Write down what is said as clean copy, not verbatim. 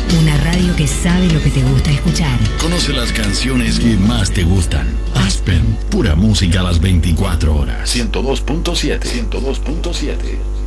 Una radio que sabe lo que te gusta escuchar. Conoce las canciones que más te gustan. Aspen, pura música a las 24 horas. 102.7. 102.7.